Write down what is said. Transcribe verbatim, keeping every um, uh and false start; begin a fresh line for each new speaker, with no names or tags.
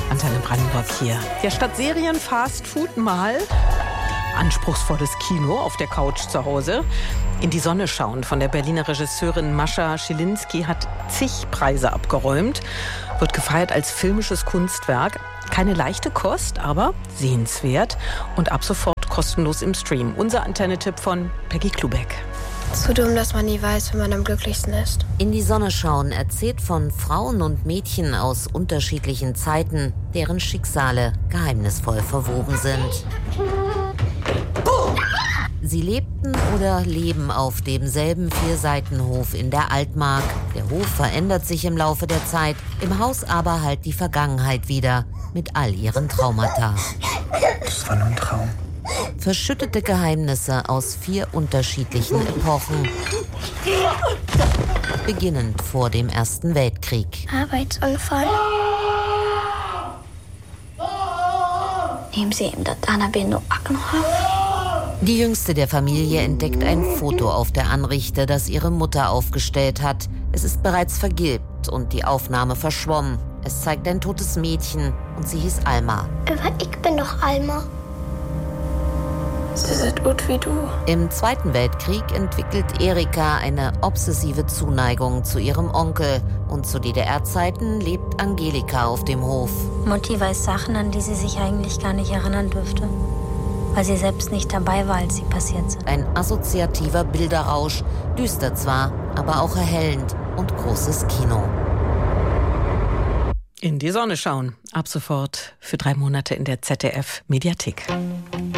Antenne Brandenburg hier. Ja, statt Serien, Fast Food mal anspruchsvolles Kino auf der Couch zu Hause. In die Sonne schauen von der Berliner Regisseurin Mascha Schilinski hat zig Preise abgeräumt. Wird gefeiert als filmisches Kunstwerk. Keine leichte Kost, aber sehenswert und ab sofort kostenlos im Stream. Unser Antenne-Tipp von Peggy Klubeck.
Zu dumm, dass man nie weiß, wenn man am glücklichsten ist.
In die Sonne schauen erzählt von Frauen und Mädchen aus unterschiedlichen Zeiten, deren Schicksale geheimnisvoll verwoben sind. Sie lebten oder leben auf demselben Vierseitenhof in der Altmark. Der Hof verändert sich im Laufe der Zeit, im Haus aber halt die Vergangenheit wieder mit all ihren Traumata.
Das war nur ein Traum.
Verschüttete Geheimnisse aus vier unterschiedlichen Epochen. Beginnend vor dem Ersten Weltkrieg.
Arbeitsunfall. Nehmen Sie ihm das Anabino Agnoha.
Die Jüngste der Familie entdeckt ein Foto auf der Anrichte, das ihre Mutter aufgestellt hat. Es ist bereits vergilbt und die Aufnahme verschwommen. Es zeigt ein totes Mädchen und sie hieß Alma.
Aber ich bin doch Alma. Sie sind gut wie du.
Im Zweiten Weltkrieg entwickelt Erika eine obsessive Zuneigung zu ihrem Onkel. Und zu D D R-Zeiten lebt Angelika auf dem Hof.
Mutti weiß Sachen, an die sie sich eigentlich gar nicht erinnern dürfte. Weil sie selbst nicht dabei war, als sie passiert sind.
Ein assoziativer Bilderrausch, düster zwar, aber auch erhellend und großes Kino.
In die Sonne schauen. Ab sofort für drei Monate in der Z D F-Mediathek.